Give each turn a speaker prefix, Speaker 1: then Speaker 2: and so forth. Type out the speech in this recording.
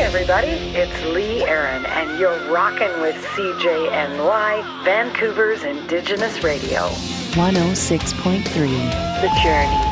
Speaker 1: everybody. It's Lee Aaron, and you're rocking with CJNY, Vancouver's Indigenous Radio.
Speaker 2: 106.3
Speaker 1: The Journey.